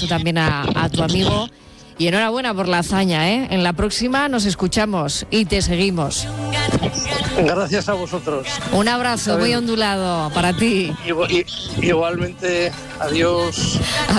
abrazo también a tu amigo y enhorabuena por la hazaña, ¿eh? En la próxima nos escuchamos y te seguimos. Gracias a vosotros. Un abrazo muy ondulado para ti. Igualmente, adiós.